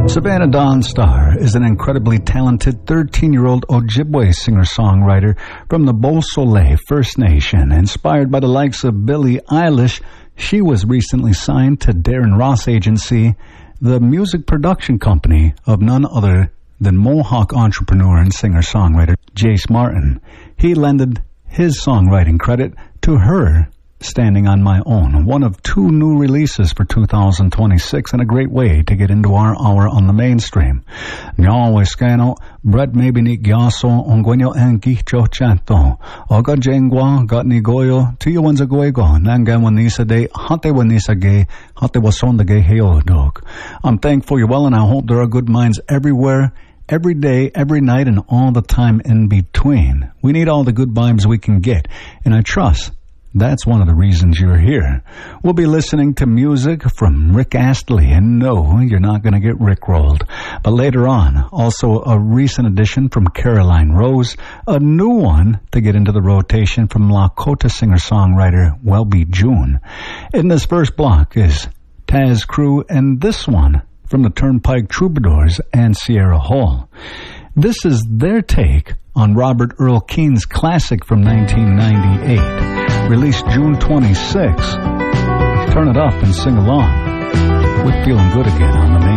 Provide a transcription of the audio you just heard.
Savannah Dawn Star is an incredibly talented 13-year-old Ojibwe singer-songwriter from the Beausoleil First Nation. Inspired by the likes of Billie Eilish, she was recently signed to Darren Ross Agency, the music production company of none other than Mohawk entrepreneur and singer-songwriter Jace Martin. He lended his songwriting credit to her Standing on My Own, one of 2 new releases for 2026, and a great way to get into our hour on the mainstream. Nyawe Scano, Brett Mabinik Yaso, Ongwenyo Angicho Chanto, Oga Jengwa, Gatni Goyo, Tiyawanza Guego, Nangawanisa de, Hate Wanisa Gay, Hate Wasonda Gay Heo Dog. I'm thankful you're well, and I hope there are good minds everywhere, every day, every night, and all the time in between. We need all the good vibes we can get, and I trust that's one of the reasons you're here. We'll be listening to music from Rick Astley, and no, you're not going to get rickrolled. But later on, also a recent addition from Caroline Rose, a new one to get into the rotation from Lakota singer-songwriter Welby June. In this first block is Taz Crew, and this one from the Turnpike Troubadours and Sierra Hall. This is their take on Robert Earl Keen's classic from 1998, released June 26. Turn it up and sing along with Feeling Good Again on the main.